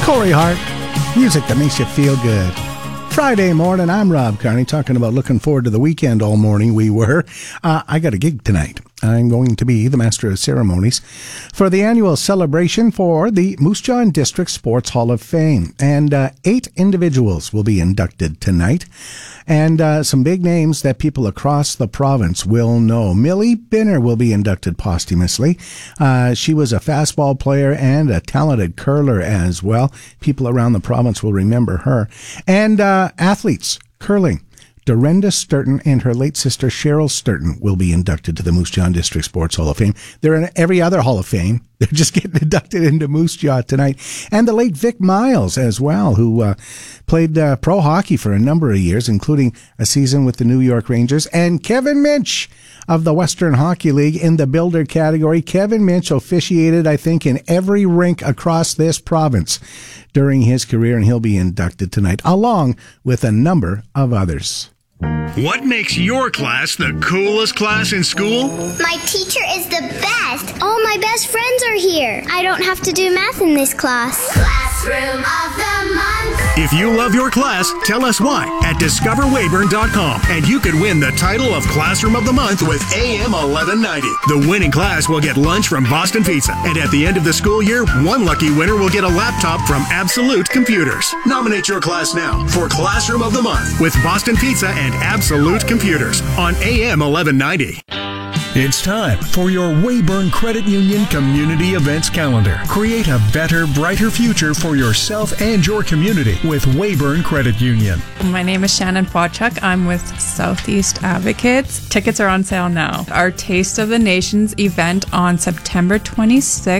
Corey Hart, music that makes you feel good. Friday morning, I'm Rob Carney, talking about looking forward to the weekend all morning. We were. I got a gig tonight. I'm going to be the Master of Ceremonies for the annual celebration for the Moose Jaw District Sports Hall of Fame. And 8 individuals will be inducted tonight. And some big names that people across the province will know. Millie Binner will be inducted posthumously. She was a fastball player and a talented curler as well. People around the province will remember her. And athletes, curling. Dorinda Sturton and her late sister Cheryl Sturton will be inducted to the Moose Jaw District Sports Hall of Fame. They're in every other Hall of Fame. They're just getting inducted into Moose Jaw tonight. And the late Vic Miles as well, who played pro hockey for a number of years, including a season with the New York Rangers. And Kevin Minch of the Western Hockey League in the builder category. Kevin Minch officiated, I think, in every rink across this province during his career, and he'll be inducted tonight, along with a number of others. What makes your class the coolest class in school? My teacher is the best. All my best friends are here. I don't have to do math in this class. Classroom of the Month. If you love your class, tell us why at discoverweyburn.com, and you could win the title of Classroom of the Month with AM 1190. The winning class will get lunch from Boston Pizza, and at the end of the school year, one lucky winner will get a laptop from Absolute Computers. Nominate your class now for Classroom of the Month with Boston Pizza and Absolute Computers on AM 1190. It's time for your Weyburn Credit Union Community Events Calendar. Create a better, brighter future for yourself and your community with Weyburn Credit Union. My name is Shannon Pawchuk. I'm with Southeast Advocates. Tickets are on sale now. Our Taste of the Nations event on September 26th